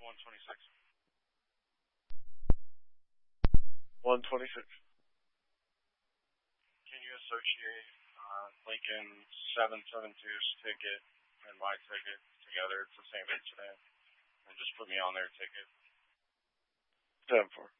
126. 126. Can you associate Lincoln 772's ticket and my ticket together? It's the same incident. And just put me on their ticket. 7-4.